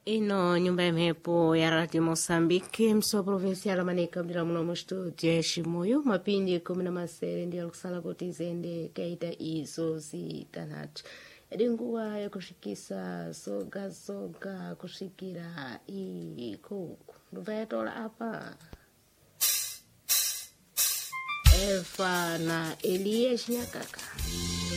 ino nyumba yamhepo ya Radio Moçambique msoa provincial amanika mdila muno mu studio ya Chimoyo mapindi 17 ndiyo kusala kuti zende kaita izo zitanatu edinguwa ya kushikisa soga kushikira ikuku nduva yatola apa Eva na Elias Nyakaka.